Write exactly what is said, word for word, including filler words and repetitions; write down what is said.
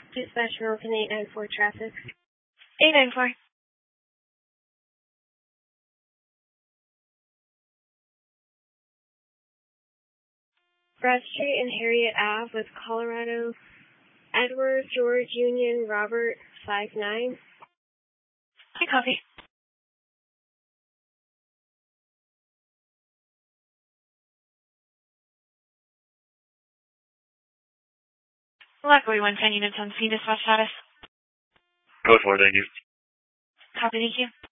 Dispatch American eight nine four traffic. eight nine four. Broad Street and Harriet Ave with Colorado. Edward, George, Union, Robert, five nine. I copy. Luckily, one ten units on scene. Dispatch status. Code four, thank you. Copy, thank you.